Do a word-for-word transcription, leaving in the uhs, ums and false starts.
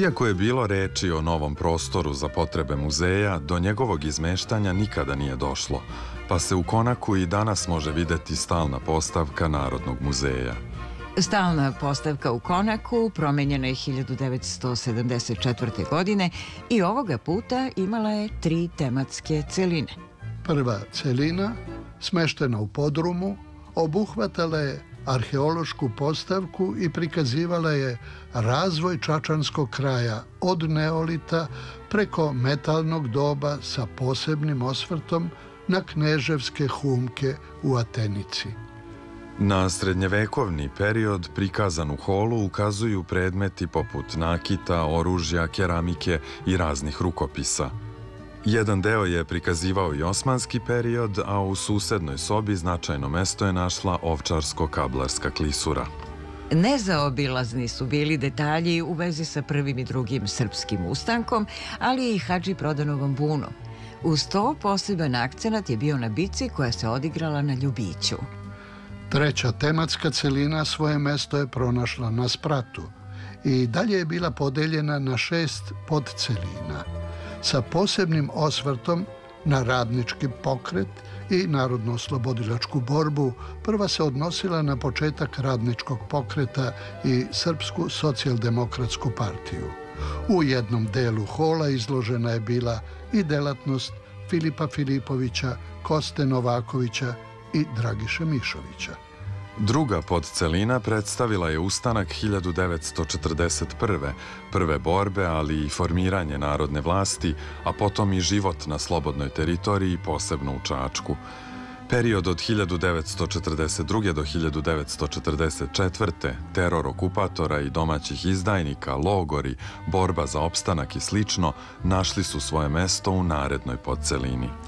Iako je bilo reči o novom prostoru za potrebe muzeja, do njegovog izmeštanja nikada nije došlo, pa se u Konaku i danas može videti stalna postavka Narodnog muzeja. Stalna postavka u Konaku promenjena je hiljadu devetsto sedamdeset četvrte. godine i ovoga puta imala je tri tematske celine. Prva celina, smeštena u podrumu, obuhvatala je arheološku postavku i prikazivala je razvoj čačanskog kraja od neolita preko metalnog doba sa posebnim osvrtom na kneževske humke u Atenici. Na srednjevekovni period prikazan u holu ukazuju predmeti poput nakita, oružja, keramike i raznih rukopisa. Jedan deo je prikazivao i osmanski period, a u susednoj sobi značajno mesto je našla ovčarsko-kablarska klisura. Nezaobilazni su bili detalji u vezi sa prvim i drugim srpskim ustankom, ali i Hadži Prodanovom bunom. Uz to poseban akcenat je bio na bici koja se odigrala na Ljubiću. Treća tematska celina svoje mesto je pronašla na spratu i dalje je bila podeljena na šest podcelina, sa posebnim osvrtom na radnički pokret i narodno-oslobodilačku borbu. Prva se odnosila na početak radničkog pokreta i Srpsku socijaldemokratsku partiju. U jednom delu hola izložena je bila i delatnost Filipa Filipovića, Koste Novakovića i Dragiše Mišovića. Druga podcelina predstavila je ustanak hiljadu devetsto četrdeset prve. prve borbe, ali i formiranje narodne vlasti, a potom i život na slobodnoj teritoriji, posebno u Čačku. Period od hiljadu devetsto četrdeset druge. do hiljadu devetsto četrdeset četvrte. teror okupatora i domaćih izdajnika, logori, borba za opstanak i slično, našli su svoje mesto u narednoj podcelini.